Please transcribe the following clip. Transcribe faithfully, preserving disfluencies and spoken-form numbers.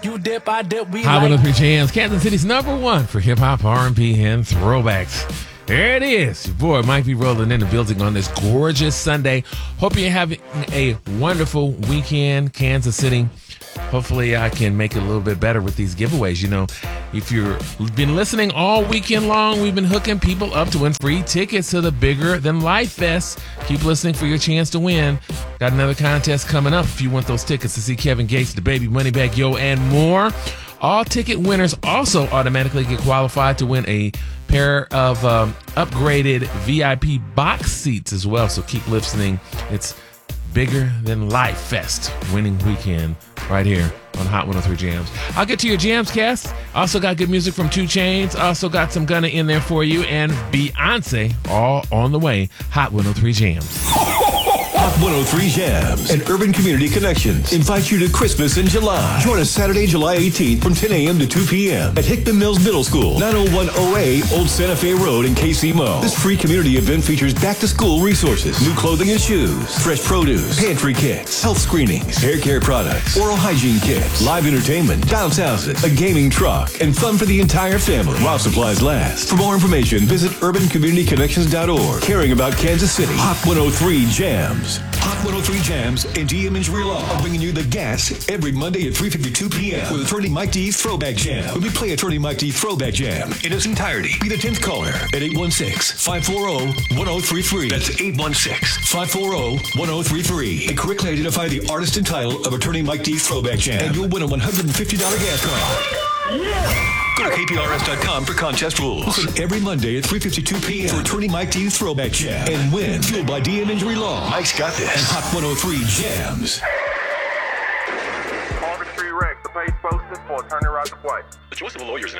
You dip, I dip, we Hot like. one oh three Jams, Kansas City's number one for hip-hop, R and B, and throwbacks. There it is. Your boy Mike B. rolling in the building on this gorgeous Sunday. Hope you're having a wonderful weekend, Kansas City. Hopefully I can make it a little bit better with these giveaways. You know, if you've been listening all weekend long, we've been hooking people up to win free tickets to the Bigger Than Life Fest. Keep listening for your chance to win. Got another contest coming up if you want those tickets to see Kevin Gates, the Baby Moneybag Yo, and more. All ticket winners also automatically get qualified to win a pair of um, upgraded V I P box seats as well. So keep listening. It's Bigger Than Life Fest winning weekend right here on Hot one oh three Jams. I'll get to your Jams cast. Also got good music from two Chainz. Also got some Gunna in there for you, and Beyonce all on the way. Hot one oh three Jams. Hot one oh three Jams and Urban Community Connections invite you to Christmas in July. Join us Saturday, July eighteenth from ten a.m. to two p.m. at Hickman Mills Middle School, nine oh one oh A Old Santa Fe Road in K C Mo. This free community event features back-to-school resources, new clothing and shoes, fresh produce, pantry kits, health screenings, hair care products, oral hygiene kits, live entertainment, bounce houses, a gaming truck, and fun for the entire family while supplies last. For more information, visit urban community connections dot org. Caring about Kansas City. Hot one oh three Jams. Hot one oh three Jams and D M Injury Law are bringing you the gas every Monday at three fifty-two p.m. with Attorney Mike D's Throwback Jam. When we play Attorney Mike D's Throwback Jam in its entirety, be the tenth caller at eight one six, five four zero, one zero three three. That's eight one six, five four zero, one zero three three. And correctly identify the artist and title of Attorney Mike D's Throwback Jam, and you'll win a one hundred fifty dollars gas card. Yeah. Go to K P R S dot com for contest rules. Listen every Monday at three fifty-two p.m. for Attorney Mike D's Throwback Jam and win. Fueled by D M Injury Law. Mike's got this. And Hot one oh three Jams. Harvard Street Rex, the page posted for attorney right to play. The choice of lawyers